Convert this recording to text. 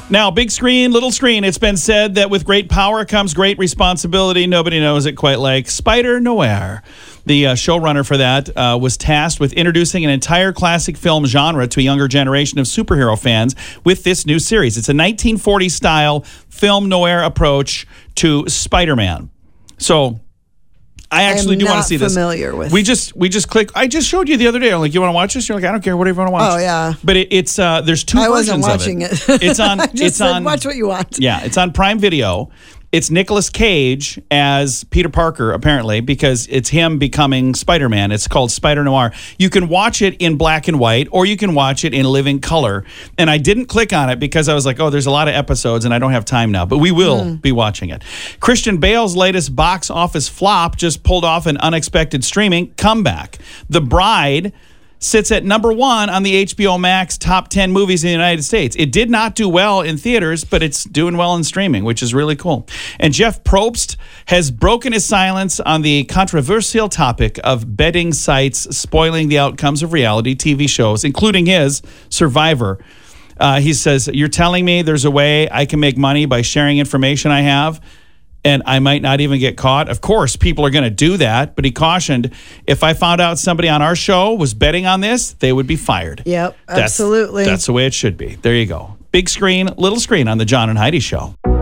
Now, big screen, little screen. It's been said that with great power comes great responsibility. Nobody knows it quite like Spider-Noir. The showrunner for that was tasked with introducing an entire classic film genre to a younger generation of superhero fans with this new series. It's a 1940s-style film noir approach to Spider-Man. So I actually do want to see this. Familiar with. We just click. I just showed you the other day. I'm like, you want to watch this? You're like, I don't care. Whatever you want to watch. Oh yeah. But it's there's two I versions wasn't watching of it. It's on. I just it's said, on. watch what you want. Yeah, it's on Prime Video. It's Nicolas Cage as Peter Parker, apparently, because it's him becoming Spider-Man. It's called Spider-Noir. You can watch it in black and white, or you can watch it in living color. And I didn't click on it because I was like, oh, there's a lot of episodes, and I don't have time now. But we will be watching it. Christian Bale's latest box office flop just pulled off an unexpected streaming comeback. The Bride sits at number 1 on the HBO Max top 10 movies in the United States. It did not do well in theaters, but it's doing well in streaming, which is really cool. And Jeff Probst has broken his silence on the controversial topic of betting sites spoiling the outcomes of reality TV shows, including his Survivor. He says, you're telling me there's a way I can make money by sharing information I have, and I might not even get caught? Of course, people are going to do that, but he cautioned, if I found out somebody on our show was betting on this, they would be fired. Yep, absolutely. That's the way it should be. There you go. Big screen, little screen on the John and Heidi Show.